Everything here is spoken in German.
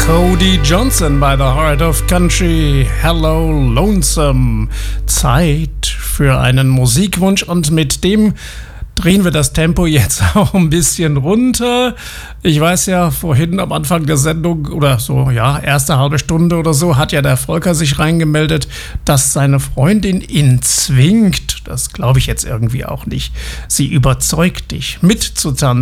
Cody Johnson bei The Heart of Country. Hello Lonesome. Zeit für einen Musikwunsch und mit dem drehen wir das Tempo jetzt auch ein bisschen runter. Ich weiß ja, vorhin am Anfang der Sendung oder so, ja, erste halbe Stunde oder so, hat ja der Volker sich reingemeldet, dass seine Freundin ihn zwingt, das glaube ich jetzt irgendwie auch nicht, sie überzeugt dich mitzutanzen.